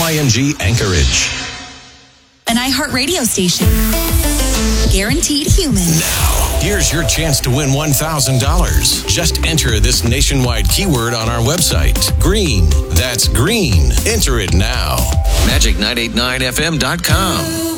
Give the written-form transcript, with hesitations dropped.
WYMG Anchorage. An iHeartRadio station. Guaranteed human. Now, here's your chance to win $1,000. Just enter this nationwide keyword on our website. Green. That's green. Enter it now. Magic989FM.com.